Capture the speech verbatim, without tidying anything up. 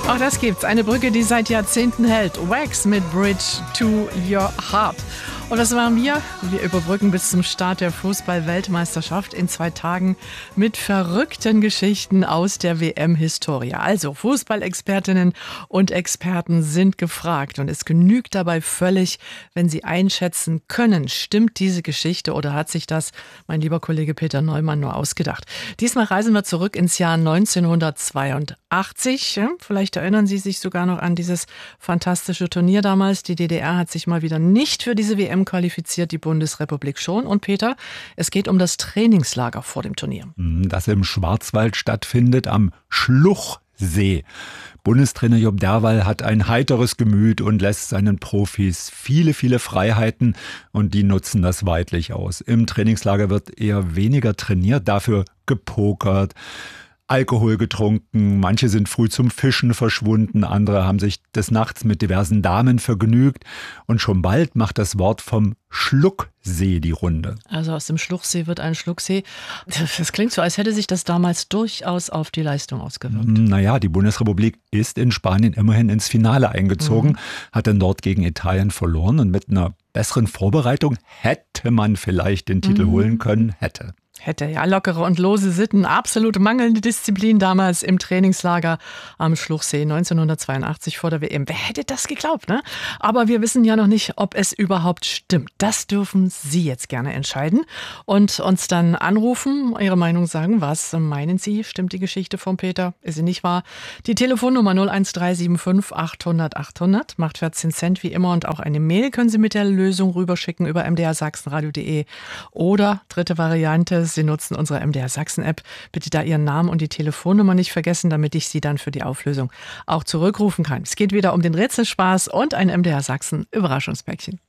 Auch das gibt's. Eine Brücke, die seit Jahrzehnten hält. Wax mit Bridge to Your Heart. Und das waren wir. Wir überbrücken bis zum Start der Fußball-Weltmeisterschaft in zwei Tagen mit verrückten Geschichten aus der W M-Historie. Also Fußballexpertinnen und Experten sind gefragt. Und es genügt dabei völlig, wenn sie einschätzen können, stimmt diese Geschichte oder hat sich das mein lieber Kollege Peter Neumann nur ausgedacht. Diesmal reisen wir zurück ins Jahr neunzehnhundertzweiundachtzig. Vielleicht erinnern Sie sich sogar noch an dieses fantastische Turnier damals. Die D D R hat sich mal wieder nicht für diese W M qualifiziert, die Bundesrepublik schon. Und Peter, es geht um das Trainingslager vor dem Turnier. Das im Schwarzwald stattfindet, am Schluchsee. Bundestrainer Job Derwall hat ein heiteres Gemüt und lässt seinen Profis viele, viele Freiheiten und die nutzen das weidlich aus. Im Trainingslager wird eher weniger trainiert, dafür gepokert, Alkohol getrunken, manche sind früh zum Fischen verschwunden, andere haben sich des Nachts mit diversen Damen vergnügt und schon bald macht das Wort vom Schlucksee die Runde. Also aus dem Schluchsee wird ein Schlucksee. Das klingt so, als hätte sich das damals durchaus auf die Leistung ausgewirkt. Naja, die Bundesrepublik ist in Spanien immerhin ins Finale eingezogen, mhm. hat dann dort gegen Italien verloren und mit einer besseren Vorbereitung hätte man vielleicht den Titel mhm. holen können, hätte. Hätte, ja, lockere und lose Sitten, absolut mangelnde Disziplin damals im Trainingslager am Schluchsee neunzehnhundertzweiundachtzig vor der W M. Wer hätte das geglaubt, ne? Aber wir wissen ja noch nicht, ob es überhaupt stimmt. Das dürfen Sie jetzt gerne entscheiden und uns dann anrufen, Ihre Meinung sagen. Was meinen Sie? Stimmt die Geschichte von Peter? Ist sie nicht wahr? Die Telefonnummer null eins drei sieben fünf achthundert achthundert macht vierzehn Cent wie immer und auch eine Mail können Sie mit der Lösung rüberschicken über m d r sachsenradio punkt d e oder dritte Variante, Sie nutzen unsere M D R Sachsen-App. Bitte da Ihren Namen und die Telefonnummer nicht vergessen, damit ich Sie dann für die Auflösung auch zurückrufen kann. Es geht wieder um den Rätselspaß und ein M D R Sachsen Überraschungspäckchen.